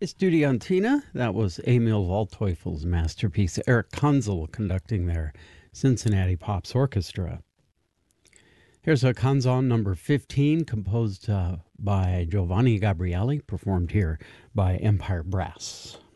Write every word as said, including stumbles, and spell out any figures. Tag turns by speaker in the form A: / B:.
A: Estudiantina, that was Emil Waldteufel's masterpiece. Eric Kanzel conducting their Cincinnati Pops Orchestra. Here's a canzon number fifteen, composed uh, by Giovanni Gabrieli, performed here by Empire Brass.